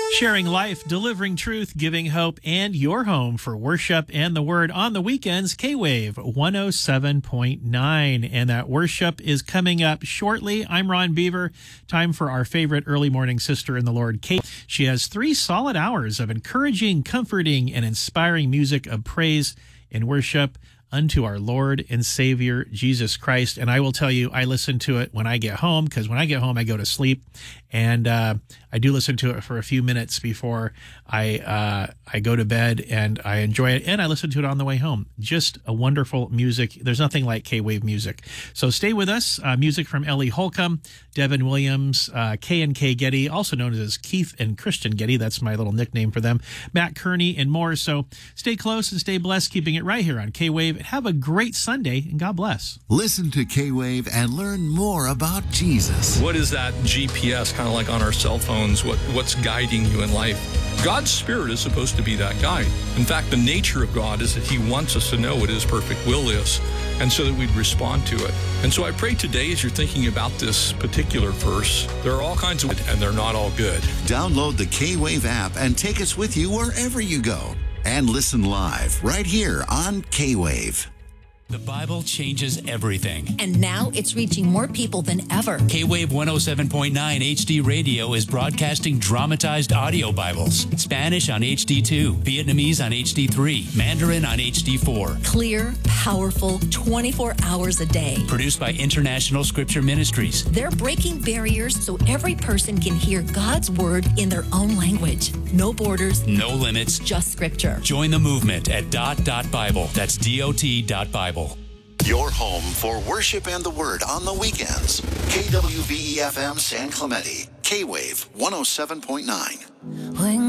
Sharing life, delivering truth, giving hope, and your home for worship and the word on the weekends, K-Wave 107.9. And that worship is coming up shortly. I'm Ron Beaver. Time for our favorite early morning sister in the Lord, Kate. She has 3 solid hours of encouraging, comforting, and inspiring music of praise and worship unto our Lord and Savior, Jesus Christ. And I will tell you, I listen to it when I get home, because when I get home, I go to sleep. And I do listen to it for a few minutes before I go to bed, and I enjoy it. And I listen to it on the way home. Just a wonderful music. There's nothing like K-Wave music. So stay with us. Music from Ellie Holcomb, Devin Williams, K&K Getty, also known as Keith and Christian Getty. That's my little nickname for them. Matt Kearney and more. So stay close and stay blessed, keeping it right here on K-Wave. Have a great Sunday, and God bless. Listen to K-Wave and learn more about Jesus. What is that GPS, kind of like on our cell phones? What's guiding you in life? God's Spirit is supposed to be that guide. In fact, the nature of God is that He wants us to know what His perfect will is, and so that we'd respond to it. And so I pray today, as you're thinking about this particular verse, there are all kinds of, and they're not all good. Download the K-Wave app and take us with you wherever you go. And listen live right here on K-Wave. The Bible changes everything. And now it's reaching more people than ever. K-Wave 107.9 HD Radio is broadcasting dramatized audio Bibles. Spanish on HD2, Vietnamese on HD3, Mandarin on HD4. Clear, powerful, 24 hours a day. Produced by International Scripture Ministries. They're breaking barriers so every person can hear God's Word in their own language. No borders. No limits. Just Scripture. Join the movement at .Bible. That's DOT.Bible. Your home for worship and the word on the weekends. KWVE-FM San Clemente. K-Wave 107.9. When